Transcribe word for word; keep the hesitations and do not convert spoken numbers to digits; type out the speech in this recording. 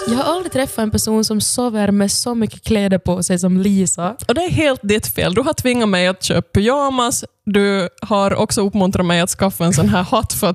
Jag har aldrig träffat en person som sover med så mycket kläder på sig som Lisa. Och det är helt ditt fel. Du har tvingat mig att köpa pyjamas. Du har också uppmuntrat mig att skaffa en sån här hatt för